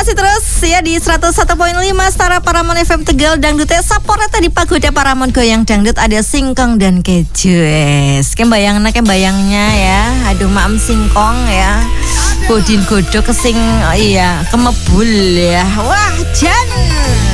masih terus ya di 101.5 Setara Paramon FM Tegal Dangdutnya Sapora tadi pagoda Paramon goyang dangdut ada singkong dan keju. Bayangnya ya. Aduh maem singkong ya. Godin godok kesing iya kemebul ya. Wah jan.